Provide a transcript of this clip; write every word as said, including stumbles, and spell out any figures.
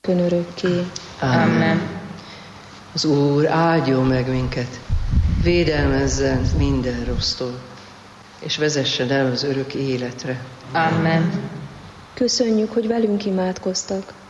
mindennapön örökké. Amen. Az Úr áldjon meg minket, védelmezzen minden rossztól, és vezessen el az örök életre. Amen. Köszönjük, hogy velünk imádkoztak.